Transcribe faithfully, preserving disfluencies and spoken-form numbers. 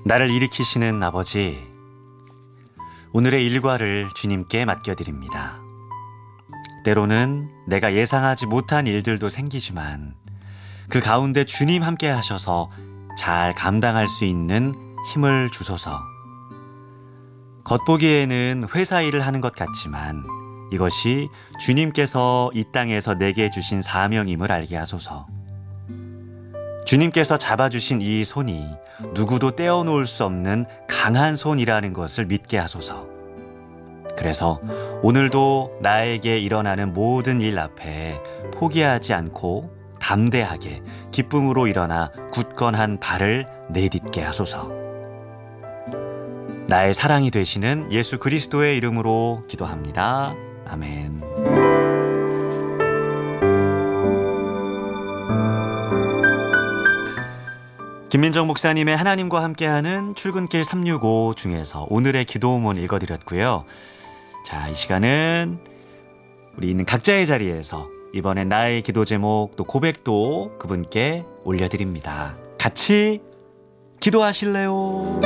나를 일으키시는 아버지, 오늘의 일과를 주님께 맡겨드립니다. 때로는 내가 예상하지 못한 일들도 생기지만 그 가운데 주님 함께 하셔서 잘 감당할 수 있는 힘을 주소서. 겉보기에는 회사 일을 하는 것 같지만 이것이 주님께서 이 땅에서 내게 주신 사명임을 알게 하소서. 주님께서 잡아주신 이 손이 누구도 떼어놓을 수 없는 강한 손이라는 것을 믿게 하소서. 그래서 오늘도 나에게 일어나는 모든 일 앞에 포기하지 않고 담대하게 기쁨으로 일어나 굳건한 발을 내딛게 하소서. 나의 사랑이 되시는 예수 그리스도의 이름으로 기도합니다. 아멘. 김민정 목사님의 하나님과 함께하는 출근길 삼육오 중에서 오늘의 기도문 읽어드렸고요. 자, 이 시간은 우리 있는 각자의 자리에서 이번엔 나의 기도 제목 또 고백도 그분께 올려드립니다. 같이 기도하실래요?